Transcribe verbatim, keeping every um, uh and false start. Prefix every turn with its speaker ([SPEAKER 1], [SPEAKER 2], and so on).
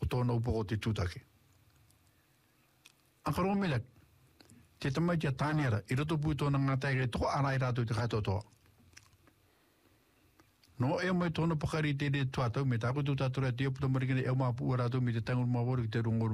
[SPEAKER 1] tōna upoko te tūtake. Ang karong milak, te tamai tia tāniara, i roto pui tōna ngā tae toko arai rātou te kaitotoa. No e mai tōna pakari te re tuatau, me tāku tū tātura te oputa marikina e o māpu ua rātou me te tangur mawari ki te rungoru